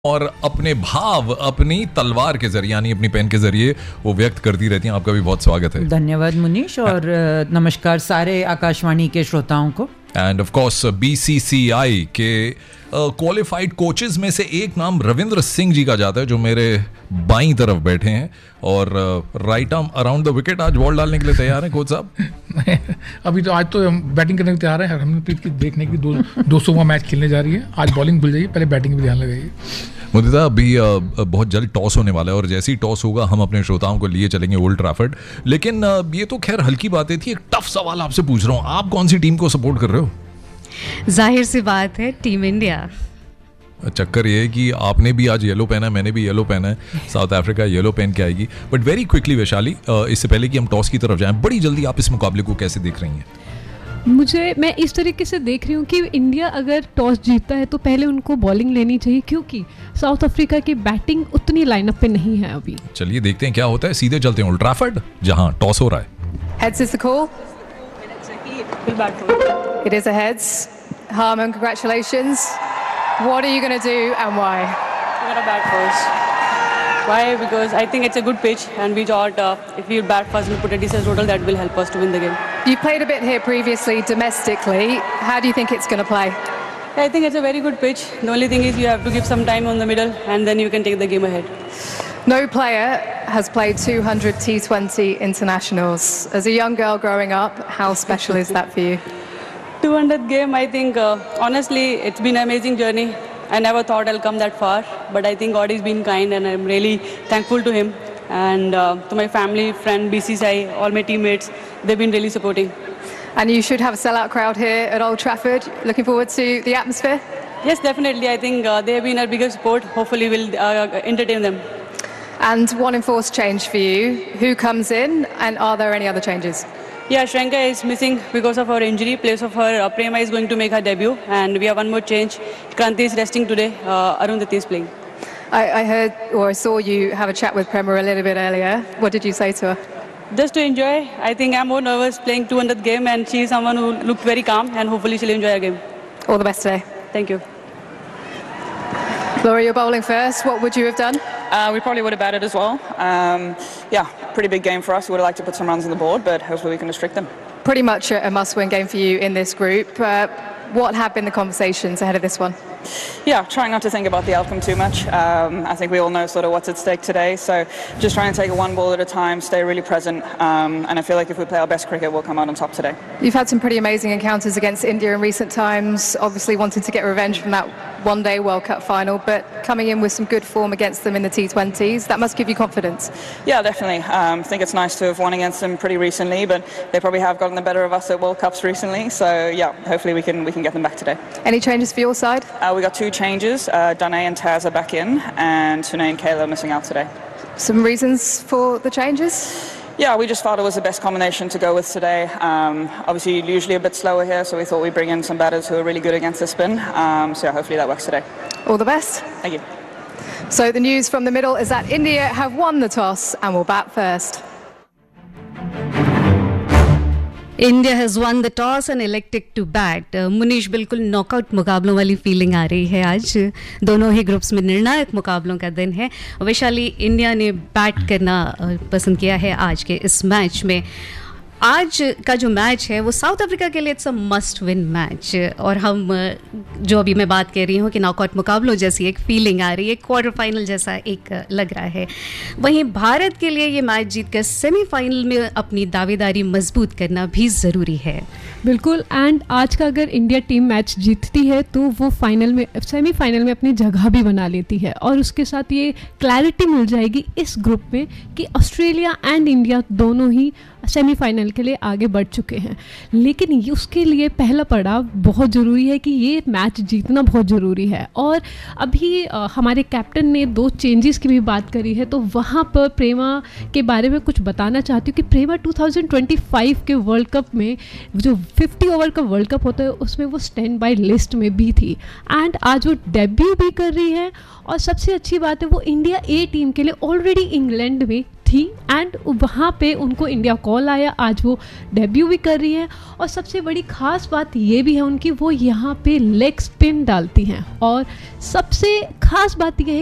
और अपने भाव अपनी तलवार के जरिए यानी अपनी पेन के जरिए वो व्यक्त करती रहती हैं। आपका भी बहुत स्वागत है। धन्यवाद मुनीश और नमस्कार सारे आकाशवाणी के श्रोताओं को। एंड ऑफ कोर्स बीसीसीआई के क्वालिफाइड कोचेस में से एक नाम रविंद्र सिंह जी का जाता है जो मेरे बाईं तरफ बैठे हैं और right arm around the wicket आज बॉल डालने के लिए तैयार हैं कोच साहब। अभी तो आज तो हम बैटिंग करने के लिए तैयार हैं। हमने प्रीत की देखने की 200वां मैच खेलने जा रही है। आज बॉलिंग भूल जाइए, पहले बैटिंग पे ध्यान लगाइए। मुदिता अभी बहुत जल्द टॉस होने वाला है और जैसे ही टॉस होगा हम अपने श्रोताओं को लिए चलेंगे ओल्ड ट्रैफर्ड। लेकिन ये तो खैर हल्की बातें थी, एक टफ सवाल आपसे पूछ रहा हूँ, आप कौन सी टीम को सपोर्ट कर रहे हो? जाहिर सी बात है टीम इंडिया। चक्कर ये है कि आपने भी आज येलो पहना है, मैंने भी येलो पहना है, साउथ अफ्रीका येलो पहन के आएगी। बट वेरी क्विकली वैशाली, इससे पहले कि हम टॉस की तरफ जाएं, बड़ी जल्दी आप इस मुकाबले को कैसे देख रही हैं? मैं इस तरीके से देख रही हूँ कि इंडिया अगर टॉस जीतता है तो पहले उनको बॉलिंग लेनी चाहिए क्योंकि साउथ अफ्रीका की बैटिंग उतनी लाइनअप पे नहीं है अभी। चलिए देखते हैं क्या होता है, सीधे चलते हैं ओल्ड ट्रैफर्ड जहाँ टॉस हो रहा है। Heads is the call. It is a heads. Harman, congratulations. What are you going to do and why? We're going to bat first. Why? Because I think it's a good pitch and we thought if we bat first and put a decent total that will help us to win the game. You played a bit here previously domestically. How do you think it's going to play? I think it's a very good pitch. The only thing is you have to give some time on the middle and then you can take the game ahead. No player has played 200 T20 internationals. As a young girl growing up, how special is that for you? 200th game, I think honestly it's been an amazing journey. I never thought I'll come that far, but I think God has been kind and I'm really thankful to him and to my family, friend, BCCI, all my teammates. They've been really supporting. And you should have a sellout crowd here at Old Trafford. Looking forward to the atmosphere? Yes, definitely. I think they have been our biggest support. Hopefully we'll entertain them. And one enforced change for you. Who comes in and are there any other changes? Yeah, Shrenka is missing because of her injury. Place of her, Prema is going to make her debut. And we have one more change. Kranti is resting today. Arundhati is playing. I heard or I saw you have a chat with Prema a little bit earlier. What did you say to her? Just to enjoy. I think I'm more nervous playing 200th game and she's someone who looked very calm and hopefully she'll enjoy her game. All the best today. Thank you. Laura, you're bowling first. What would you have done? We probably would have batted as well. Pretty big game for us. We would have liked to put some runs on the board, but hopefully we can restrict them. Pretty much a must-win game for you in this group. What have been the conversations ahead of this one? Yeah, trying not to think about the outcome too much. I think we all know sort of what's at stake today, so just trying to take it one ball at a time, stay really present, and I feel like if we play our best cricket, we'll come out on top today. You've had some pretty amazing encounters against India in recent times, obviously wanting to get revenge from that one-day World Cup final, but coming in with some good form against them in the T20s, that must give you confidence. Yeah, definitely. I think it's nice to have won against them pretty recently, but they probably have gotten the better of us at World Cups recently, so yeah, hopefully we can get them back today. Any changes for your side? We got 2 changes. Dane and Taz are back in, and Tunay and Kayla are missing out today. Some reasons for the changes? Yeah, we just thought it was the best combination to go with today. Obviously, usually a bit slower here, so we thought we'd bring in some batters who are really good against the spin. So yeah, hopefully that works today. All the best. Thank you. So the news from the middle is that India have won the toss and will bat first. India has one the toss and elected to bat. Munish, बिल्कुल knockout मुकाबलों वाली feeling आ रही है आज। दोनों ही groups में निर्णायक मुकाबलों का दिन है। वैशाली, इंडिया ने बैट करना पसंद किया है आज के इस मैच में। आज का जो मैच है वो साउथ अफ्रीका के लिए it's a must win match और हम जो अभी मैं बात कर रही हूँ कि नॉकआउट मुकाबलों जैसी एक फीलिंग आ रही है, क्वार्टर फाइनल जैसा एक लग रहा है। वहीं भारत के लिए ये मैच जीतकर सेमीफाइनल में अपनी दावेदारी मजबूत करना भी ज़रूरी है। बिल्कुल। एंड आज का अगर इंडिया टीम मैच जीतती है तो वो सेमीफाइनल में अपनी जगह भी बना लेती है और उसके साथ ये क्लैरिटी मिल जाएगी इस ग्रुप में कि ऑस्ट्रेलिया एंड इंडिया दोनों ही सेमीफाइनल के लिए आगे बढ़ चुके हैं। लेकिन उसके लिए पहला पड़ाव बहुत ज़रूरी है कि ये मैच जीतना बहुत ज़रूरी है। और अभी हमारे कैप्टन ने 2 चेंजेस की भी बात करी है, तो वहाँ पर प्रेमा के बारे में कुछ बताना चाहती हूँ कि प्रेमा 2025 के वर्ल्ड कप में जो 50 ओवर का वर्ल्ड कप होता है उसमें वो स्टैंड बाय लिस्ट में भी थी एंड आज वो डेब्यू भी कर रही है। और सबसे अच्छी बात है वो इंडिया ए टीम के लिए ऑलरेडी इंग्लैंड में थी एंड वहाँ पे उनको इंडिया कॉल आया, आज वो डेब्यू भी कर रही हैं और सबसे बड़ी ख़ास बात ये भी है उनकी, वो यहाँ पे लेग स्पिन डालती हैं और सबसे ख़ास बात यह है